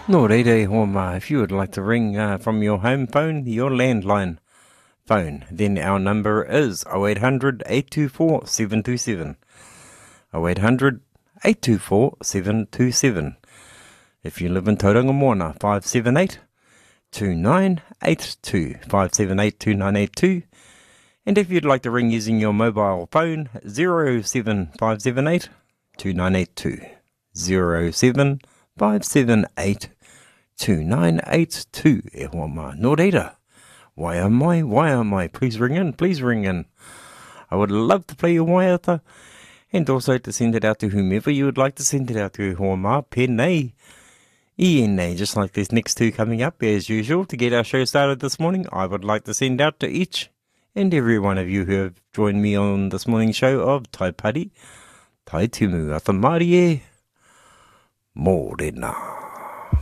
No reire, Homa, if you would like to ring from your home phone, your landline phone, then our number is 0800 824 727. 0800 824 727. If you live in Tauranga Moana, 578 2982. 578 2982. And if you'd like to ring using your mobile phone, 07578 2982. 07578 2982. E hoa mā, nō reira. Why am I? Please ring in, please ring in. I would love to play your waiata, and also to send it out to whomever you would like to send it out to. Hoa mā, pēnei, ienei, just like these next two coming up, as usual. To get our show started this morning, I would like to send out to each and every one of you who have joined me on this morning's show of Tai Pari, Tai Tumu, Ata Mārie, Mōrena.